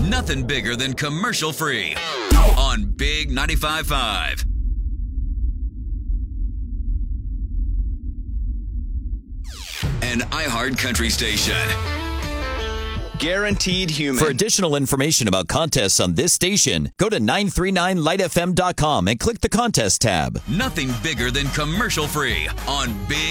Nothing bigger than commercial free on Big 95.5. An iHeart Country station. Guaranteed human. For additional information about contests on this station, go to 939lightfm.com and click the contest tab. Nothing bigger than commercial free on Big